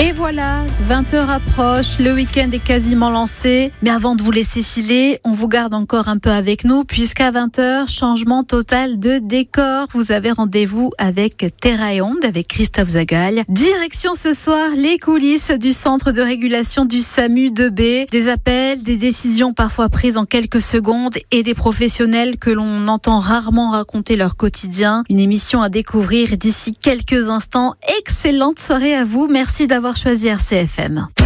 Et voilà, 20h approche, le week-end est quasiment lancé. Mais avant de vous laisser filer, on vous garde encore un peu avec nous, puisqu'à 20h, changement total de décor. Vous avez rendez-vous avec Terra et Onde, avec Christophe Zagalle. Direction ce soir, les coulisses du centre de régulation du SAMU de B. Des appels, des décisions parfois prises en quelques secondes et des professionnels que l'on entend rarement raconter leur quotidien. Une émission à découvrir d'ici quelques instants. Excellente soirée à vous. Merci d'avoir choisi RCFM.